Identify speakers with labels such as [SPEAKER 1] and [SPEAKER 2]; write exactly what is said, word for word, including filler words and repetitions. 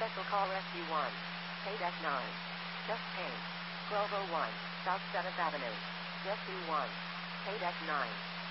[SPEAKER 1] Special call S U one. Paid F nine. Just paid. twelve oh one. South seventh Avenue. Jet two one. Paid F nine.